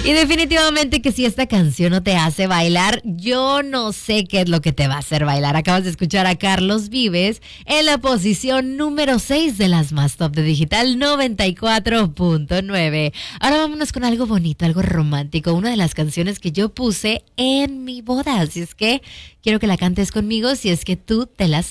Y definitivamente que si esta canción no te hace bailar, yo no sé qué es lo que te va a hacer bailar. Acabas de escuchar a Carlos Vives en la posición número 6 de las más top de Digital 94.9. Ahora vámonos con algo bonito, algo romántico. Una de las canciones que yo puse en mi boda. Así es que quiero que la cantes conmigo si es que tú te las